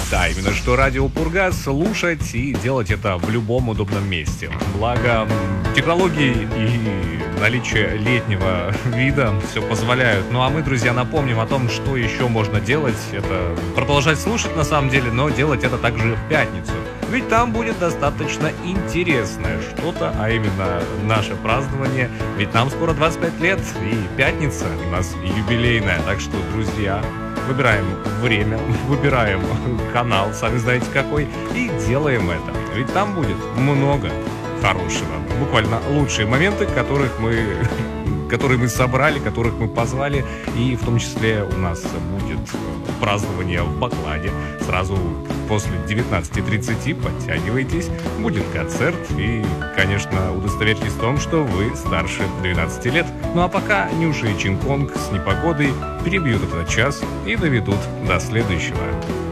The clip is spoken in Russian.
Да, именно что радио Пурга слушать и делать это в любом удобном месте. Благо, технологии и наличие летнего вида все позволяют. Ну а мы, друзья, напомним о том, что еще можно делать. Это продолжать слушать на самом деле, но делать это также в пятницу. Ведь там будет достаточно интересное что-то, а именно наше празднование. Ведь нам скоро 25 лет, и пятница у нас юбилейная. Так что, друзья, выбираем время, выбираем канал, сами знаете какой, и делаем это. Ведь там будет много хорошего. Буквально лучшие моменты, которые мы собрали, которых мы позвали. И в том числе у нас будет празднование в Бакладе. Сразу после 19:30 подтягивайтесь, будет концерт. И, конечно, удостоверьтесь в том, что вы старше 12 лет. Ну а пока Нюша и Чинг-Конг с непогодой перебьют этот час и доведут до следующего.